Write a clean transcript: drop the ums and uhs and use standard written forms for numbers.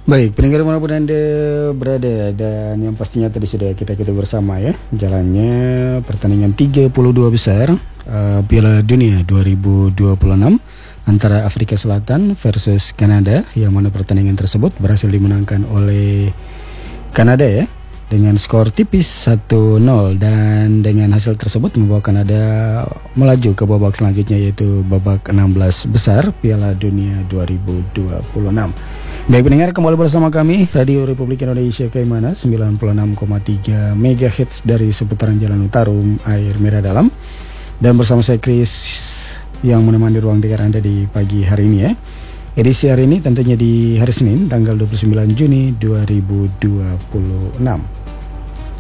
Baik, pendengar dimanapun Anda berada, dan yang pastinya tadi sudah kita bersama ya, jalannya pertandingan 32 besar Piala Dunia 2026 antara Afrika Selatan versus Kanada, yang mana pertandingan tersebut berhasil dimenangkan oleh Kanada ya, dengan skor tipis 1-0, dan dengan hasil tersebut membawa Kanada melaju ke babak selanjutnya, yaitu babak 16 besar Piala Dunia 2026. Baik pendengar, kembali bersama kami Radio Republik Indonesia Kaimana 96,3 MHz dari seputaran Jalan Utarum, Air Merah Dalam. Dan bersama saya Chris yang menemani ruang dengar Anda di pagi hari ini ya. Edisi hari ini tentunya di hari Senin tanggal 29 Juni 2026.